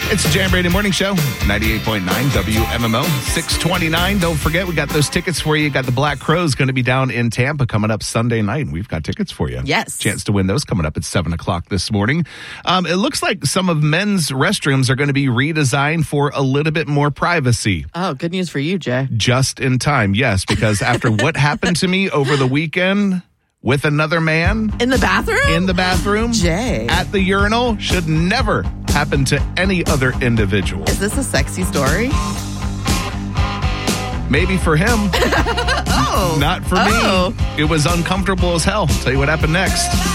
It's the Jam Brady Morning Show, 98.9 WMMO, 629. Don't forget, we got those tickets for you. Got the Black Crowes going to be down in Tampa coming up Sunday night. And we've got tickets for you. Yes. Chance to win those coming up at 7 o'clock this morning. It looks like some of men's restrooms are going to be redesigned for a little bit more privacy. Oh, good news for you, Jay. Just in time, yes, because after what happened to me over the weekend with another man In the bathroom? Jay. at the urinal should never happen to any other individual. Is this a sexy story? Maybe for him. Oh. Not for me. It was uncomfortable as hell. Tell you what happened next.